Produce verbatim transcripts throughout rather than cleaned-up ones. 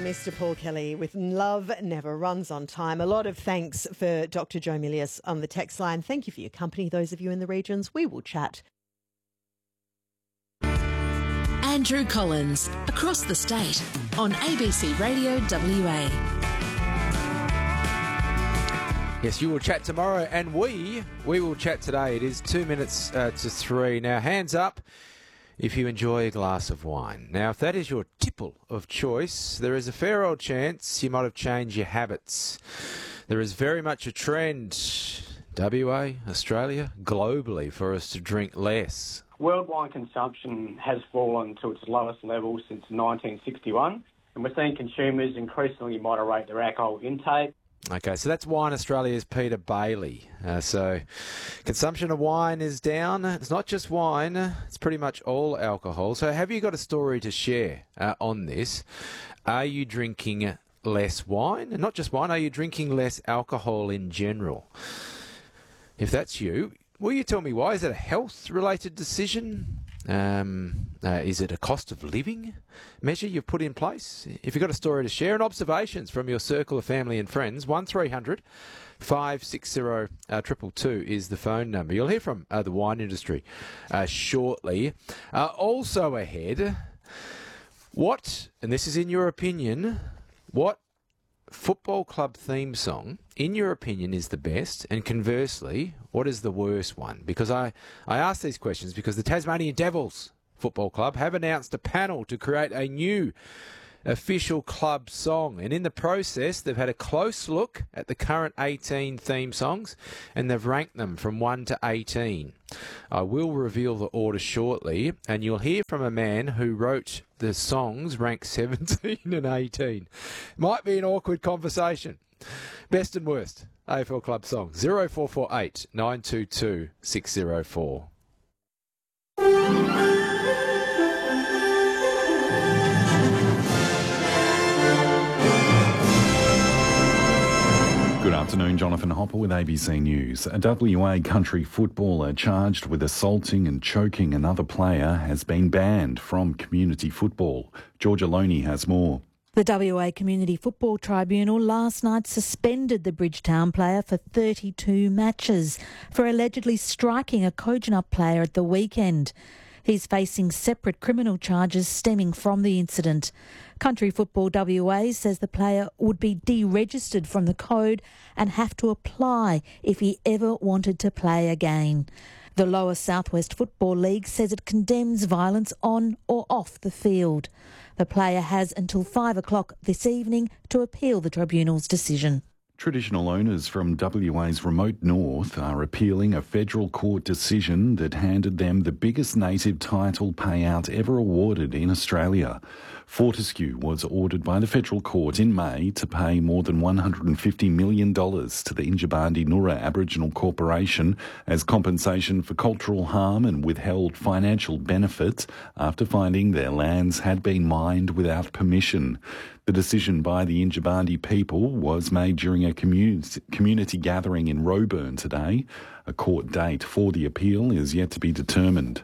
Mister Paul Kelly with Love Never Runs on Time. A lot of thanks for Doctor Joe Milius on the text line. Thank you for your company, those of you in the regions. We will chat. Andrew Collins, across the state, on A B C Radio W A. Yes, you will chat tomorrow, and we, we will chat today. It is two minutes uh, to three. Now, hands up if you enjoy a glass of wine. Now, if that is your tipple of choice, there is a fair old chance you might have changed your habits. There is very much a trend, W A, Australia, globally, for us to drink less. World wine consumption has fallen to its lowest level since nineteen sixty-one, and we're seeing consumers increasingly moderate their alcohol intake. Okay, so that's Wine Australia's Peter Bailey. Uh, so consumption of wine is down. It's not just wine, it's pretty much all alcohol. So have you got a story to share uh, on this? Are you drinking less wine? And not just wine, are you drinking less alcohol in general? If that's you, will you tell me why? Is it a health-related decision? Um, uh, is it a cost of living measure you've put in place? If you've got a story to share and observations from your circle of family and friends, one three hundred five six zero two two is the phone number. You'll hear from uh, the wine industry uh, shortly. Uh, also ahead, what, and this is in your opinion, what football club theme song, in your opinion, is the best? And conversely, what is the worst one? Because I, I ask these questions because the Tasmanian Devils Football Club have announced a panel to create a new official club song. And in the process, they've had a close look at the current eighteen theme songs and they've ranked them from one to eighteen. I will reveal the order shortly, and you'll hear from a man who wrote the songs ranked seventeen and eighteen. Might be an awkward conversation. Best and worst A F L Club song, zero four four eight nine two two six zero four. Good afternoon, Jonathan Hopper with A B C News. A W A country footballer charged with assaulting and choking another player has been banned from community football. Georgia Loney has more. The W A Community Football Tribunal last night suspended the Bridgetown player for thirty-two matches for allegedly striking a Kojonup player at the weekend. He's facing separate criminal charges stemming from the incident. Country Football W A says the player would be deregistered from the code and have to apply if he ever wanted to play again. The Lower Southwest Football League says it condemns violence on or off the field. The player has until five o'clock this evening to appeal the tribunal's decision. Traditional owners from W A's remote north are appealing a federal court decision that handed them the biggest native title payout ever awarded in Australia. Fortescue was ordered by the federal court in May to pay more than one hundred fifty million dollars to the Injibandi Nura Aboriginal Corporation as compensation for cultural harm and withheld financial benefit after finding their lands had been mined without permission. The decision by the Injibandi people was made during a community, community gathering in Roebourne today. A court date for the appeal is yet to be determined.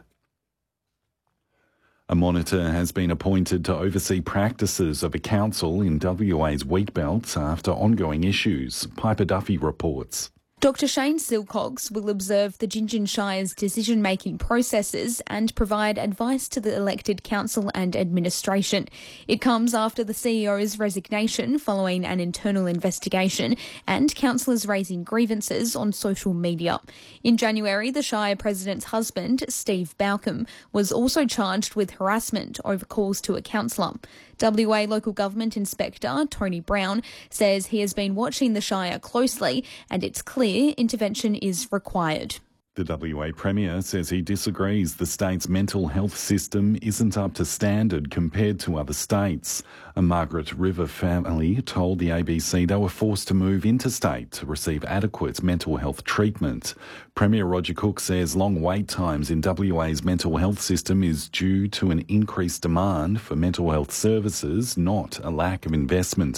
A monitor has been appointed to oversee practices of a council in W A's wheat belt after ongoing issues. Piper Duffy reports. Doctor Shane Silcox will observe the Gingin Shire's decision-making processes and provide advice to the elected council and administration. It comes after the C E O's resignation following an internal investigation and councillors raising grievances on social media. In January, the Shire President's husband, Steve Bowcom, was also charged with harassment over calls to a councillor. W A Local Government Inspector Tony Brown says he has been watching the Shire closely and it's clear intervention is required. The W A Premier says he disagrees the state's mental health system isn't up to standard compared to other states. A Margaret River family told the A B C they were forced to move interstate to receive adequate mental health treatment. Premier Roger Cook says long wait times in W A's mental health system is due to an increased demand for mental health services, not a lack of investment.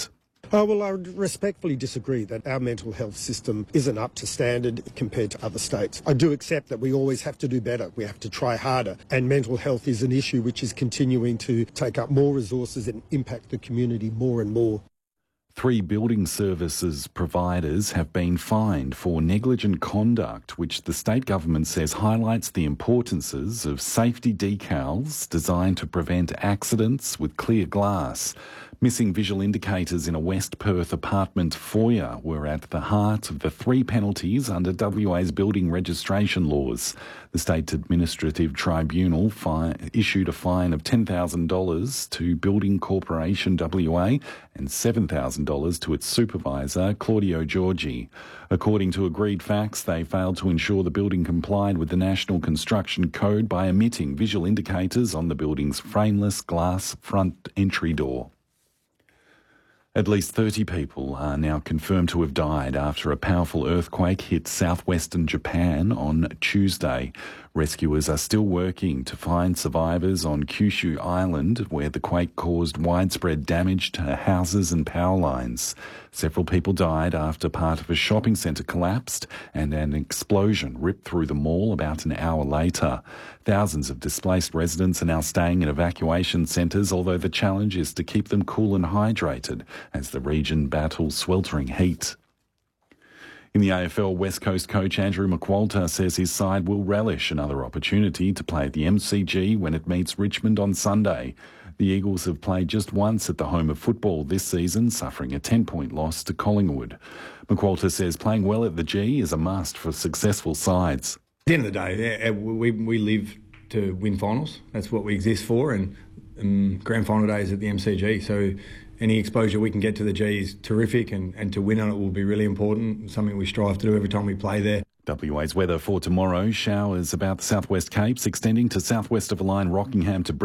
Oh, well, I would respectfully disagree that our mental health system isn't up to standard compared to other states. I do accept that we always have to do better. We have to try harder. And mental health is an issue which is continuing to take up more resources and impact the community more and more. Three building services providers have been fined for negligent conduct, which the state government says highlights the importances of safety decals designed to prevent accidents with clear glass. Missing visual indicators in a West Perth apartment foyer were at the heart of the three penalties under W A's building registration laws. The State Administrative Tribunal fi- issued a fine of ten thousand dollars to Building Corporation W A and seven thousand dollars to its supervisor, Claudio Giorgi. According to agreed facts, they failed to ensure the building complied with the National Construction Code by omitting visual indicators on the building's frameless glass front entry door. At least thirty people are now confirmed to have died after a powerful earthquake hit southwestern Japan on Tuesday. Rescuers are still working to find survivors on Kyushu Island, where the quake caused widespread damage to houses and power lines. Several people died after part of a shopping centre collapsed and an explosion ripped through the mall about an hour later. Thousands of displaced residents are now staying in evacuation centres, although the challenge is to keep them cool and hydrated as the region battles sweltering heat. In the A F L, West Coast coach Andrew McQualter says his side will relish another opportunity to play at the M C G when it meets Richmond on Sunday. The Eagles have played just once at the home of football this season, suffering a ten-point loss to Collingwood. McQualter says playing well at the G is a must for successful sides. At the end of the day, we, we live to win finals. That's what we exist for, and um, grand final day is at the M C G. So any exposure we can get to the G is terrific, and, and to win on it will be really important, something we strive to do every time we play there. W A's weather for tomorrow: showers about the southwest Capes, extending to southwest of the line Rockingham to Brent.